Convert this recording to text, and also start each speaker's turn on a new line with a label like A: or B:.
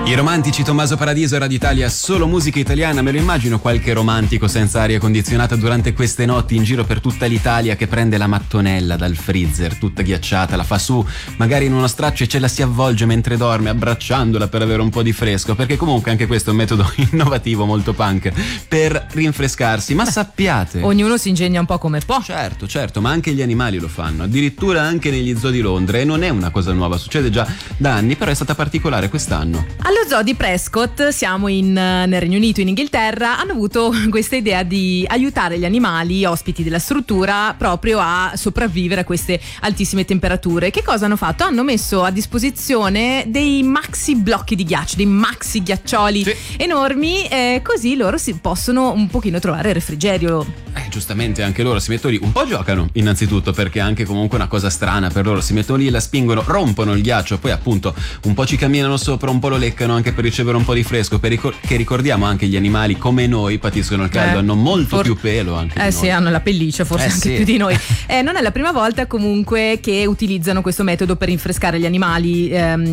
A: I romantici Tommaso Paradiso e Radio Italia, solo musica italiana. Me lo immagino qualche romantico senza aria condizionata durante queste notti in giro per tutta l'Italia che prende la mattonella dal freezer tutta ghiacciata, la fa su magari in uno straccio e ce la si avvolge mentre dorme abbracciandola per avere un po' di fresco, perché comunque anche questo è un metodo innovativo molto punk per rinfrescarsi. Ma sappiate,
B: ognuno si ingegna un po' come può.
A: Certo, ma anche gli animali lo fanno, addirittura anche negli zoo di Londra, e non è una cosa nuova, succede già da anni, però è stata particolare quest'anno.
B: Allo zoo di Prescott, siamo nel Regno Unito, in Inghilterra, hanno avuto questa idea di aiutare gli animali ospiti della struttura proprio a sopravvivere a queste altissime temperature. Che cosa hanno fatto? Hanno messo a disposizione dei maxi blocchi di ghiaccio, dei maxi ghiaccioli enormi, così loro si possono un pochino trovare refrigerio.
A: Giustamente anche loro si mettono lì, un po' giocano innanzitutto, perché è anche comunque una cosa strana per loro, si mettono lì, la spingono, rompono il ghiaccio, poi appunto un po' ci camminano sopra, un po' lo leccano anche per ricevere un po' di fresco, che ricordiamo anche gli animali come noi patiscono il caldo, hanno molto più pelo anche di noi.
B: Sì, hanno la pelliccia forse anche più di noi. Non è la prima volta comunque che utilizzano questo metodo per rinfrescare gli animali.